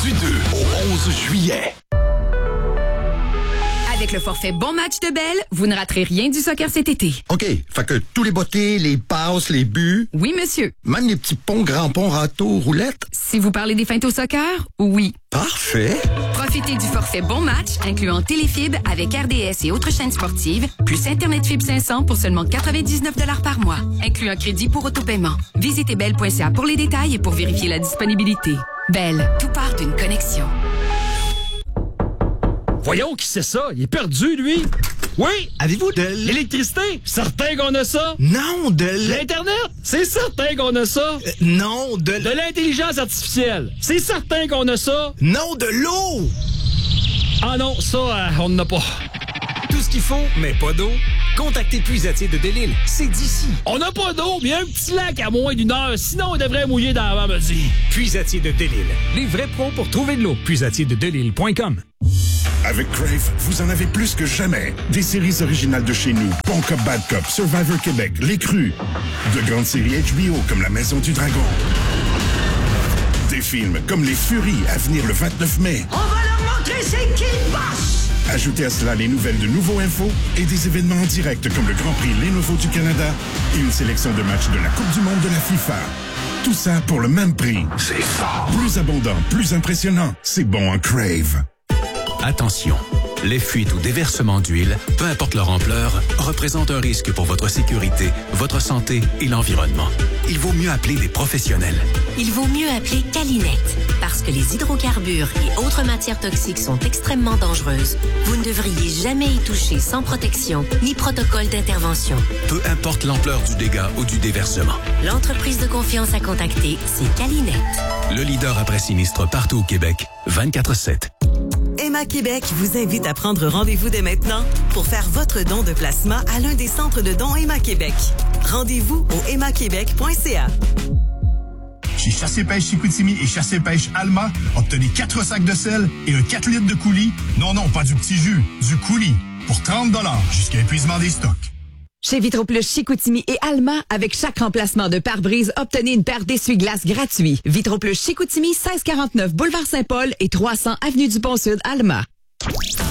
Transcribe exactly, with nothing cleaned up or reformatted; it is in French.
Du deux au onze juillet. Avec le forfait Bon Match de Bell, vous ne raterez rien du soccer cet été. OK, fait que tous les bottées, les passes, les buts... Oui, monsieur. Même les petits ponts, grands ponts, râteaux, roulettes... Si vous parlez des feintes au soccer, oui. Parfait. Profitez du forfait Bon Match, incluant Téléfib avec R D S et autres chaînes sportives, plus Internet Fibre cinq cents pour seulement quatre-vingt-dix-neuf dollars par mois, inclut un crédit pour autopaiement. Visitez bell point c a pour les détails et pour vérifier la disponibilité. Bell, tout part d'une connexion. Voyons qui c'est ça? Il est perdu, lui! Oui! Avez-vous de L'électricité? Certain qu'on a ça! Non, de L'Internet? C'est certain qu'on a ça! Euh, non, de De l'intelligence artificielle? C'est certain qu'on a ça! Non, de l'eau! Ah non, ça, euh, on n'en a pas. Tout ce qu'il faut, mais pas d'eau? Contactez Puisatier de Delisle. C'est d'ici. On n'a pas d'eau, mais un petit lac à moins d'une heure. Sinon, on devrait mouiller dans la me dit. Puisatier de Delisle. Les vrais pros pour trouver de l'eau. puisatier de delisle point com. Avec Crave, vous en avez plus que jamais. Des séries originales de chez nous, Bon Cop, Bad Cop, Survivor Québec, Les Crus. De grandes séries H B O comme La Maison du Dragon. Des films comme Les Furies à venir le vingt-neuf mai. On va leur montrer c'est qui le boss! Ajoutez à cela les nouvelles de Nouveau Info et des événements en direct comme le Grand Prix Lenovo du Canada et une sélection de matchs de la Coupe du Monde de la FIFA. Tout ça pour le même prix. C'est fort. Plus abondant, plus impressionnant. C'est bon en Crave. Attention, les fuites ou déversements d'huile, peu importe leur ampleur, représentent un risque pour votre sécurité, votre santé et l'environnement. Il vaut mieux appeler des professionnels. Il vaut mieux appeler Calinette, parce que les hydrocarbures et autres matières toxiques sont extrêmement dangereuses. Vous ne devriez jamais y toucher sans protection ni protocole d'intervention. Peu importe l'ampleur du dégât ou du déversement. L'entreprise de confiance à contacter, c'est Calinette. Le leader après sinistre partout au Québec, vingt-quatre sept. Emma Québec vous invite à prendre rendez-vous dès maintenant pour faire votre don de placement à l'un des centres de dons Emma Québec. Rendez-vous au emma québec point c a. Chez Chassé-Pêche Chicoutimi et Chassé-Pêche Alma, obtenez quatre sacs de sel et un quatre litres de coulis. Non, non, pas du petit jus, du coulis. Pour trente dollars jusqu'à épuisement des stocks. Chez Vitroplus Chicoutimi et Alma, avec chaque remplacement de pare-brise, obtenez une paire d'essuie-glaces gratuits. Vitroplus Chicoutimi, seize quarante-neuf Boulevard Saint-Paul et trois cents Avenue du Pont-Sud, Alma.